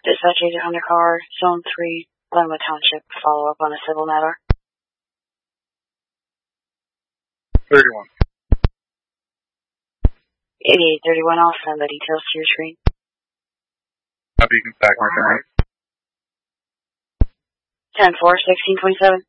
Dispatch agent undercar, Zone 3, Glenwood Township, follow up on a civil matter. 31. 8831, I'll send the details to your screen. Beacon back. 10-4, 1627.